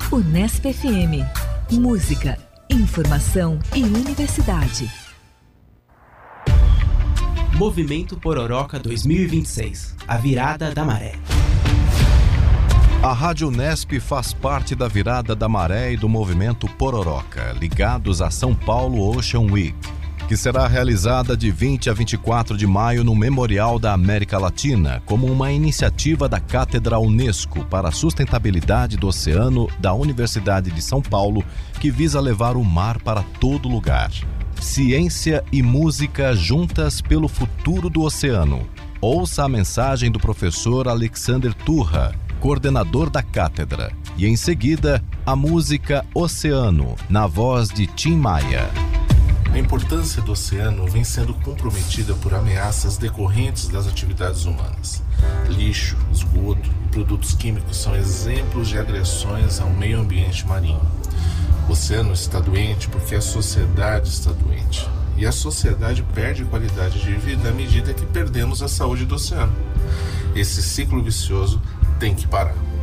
Unesp FM. Música, informação e universidade. Movimento Pororoca 2026. A virada da maré. A Rádio Unesp faz parte da virada da maré e do movimento Pororoca, ligados a São Paulo Ocean Week, que será realizada de 20 a 24 de maio no Memorial da América Latina, como uma iniciativa da Cátedra Unesco para a Sustentabilidade do Oceano da Universidade de São Paulo, que visa levar o mar para todo lugar. Ciência e música juntas pelo futuro do oceano. Ouça a mensagem do professor Alexander Turra, coordenador da cátedra, e em seguida a música Oceano, na voz de Tim Maia. A importância do oceano vem sendo comprometida por ameaças decorrentes das atividades humanas. Lixo, esgoto e produtos químicos são exemplos de agressões ao meio ambiente marinho. O oceano está doente porque a sociedade está doente. E a sociedade perde qualidade de vida à medida que perdemos a saúde do oceano. Esse ciclo vicioso tem que parar.